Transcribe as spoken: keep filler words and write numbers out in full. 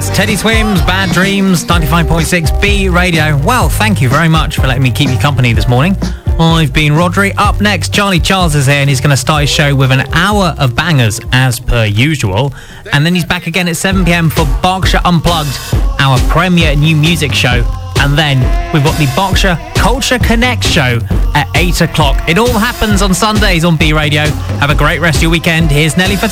That's Teddy Swims, Bad Dreams, ninety-five point six B Radio. Well, thank you very much for letting me keep you company this morning. I've been Rodri. Up next, Charlie Charles is here and he's going to start his show with an hour of bangers as per usual. And then he's back again at seven p.m. for Berkshire Unplugged, our premier new music show. And then we've got the Berkshire Culture Connect show at eight o'clock. It all happens on Sundays on B Radio. Have a great rest of your weekend. Here's Nelly Furtado.